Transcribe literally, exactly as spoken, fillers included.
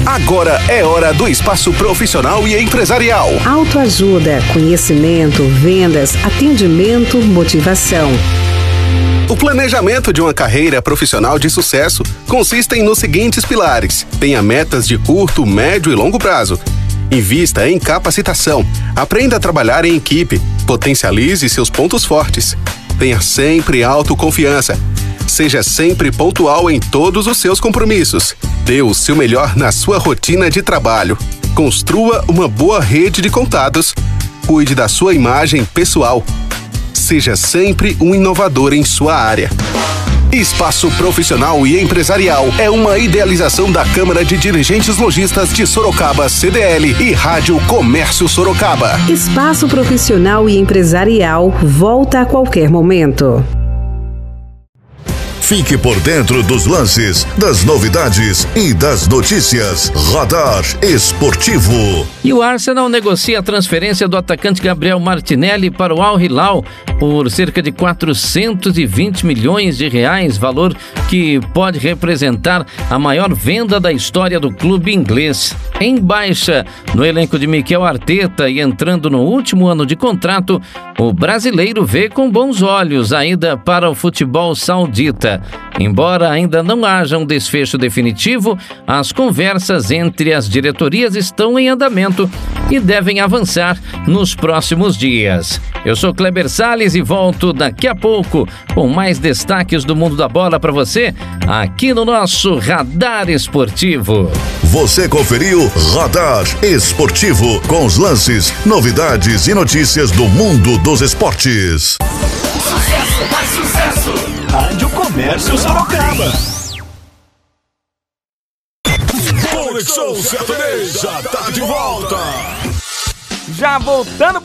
Agora é hora do espaço profissional e empresarial. Autoajuda, conhecimento, vendas, atendimento, motivação. O planejamento de uma carreira profissional de sucesso consiste nos seguintes pilares. Tenha metas de curto, médio e longo prazo. Invista em capacitação. Aprenda a trabalhar em equipe. Potencialize seus pontos fortes. Tenha sempre autoconfiança. Seja sempre pontual em todos os seus compromissos. Dê o seu melhor na sua rotina de trabalho. Construa uma boa rede de contatos. Cuide da sua imagem pessoal. Seja sempre um inovador em sua área. Espaço Profissional e Empresarial é uma idealização da Câmara de Dirigentes Lojistas de Sorocaba, C D L, e Rádio Comércio Sorocaba. Espaço Profissional e Empresarial volta a qualquer momento. Fique por dentro dos lances, das novidades e das notícias. Radar Esportivo. E o Arsenal negocia a transferência do atacante Gabriel Martinelli para o Al Hilal por cerca de quatrocentos e vinte milhões de reais, valor que pode representar a maior venda da história do clube inglês. Em baixa no elenco de Mikel Arteta e entrando no último ano de contrato, o brasileiro vê com bons olhos a ida para o futebol saudita. Embora ainda não haja um desfecho definitivo, as conversas entre as diretorias estão em andamento e devem avançar nos próximos dias. Eu sou Kleber Salles e volto daqui a pouco com mais destaques do mundo da bola para você, aqui no nosso Radar Esportivo. Você conferiu Radar Esportivo, com os lances, novidades e notícias do mundo dos esportes. Sucesso, mais sucesso! Rádio Comércio Sorocaba. Conexão Sertaneja tá de volta. Já voltando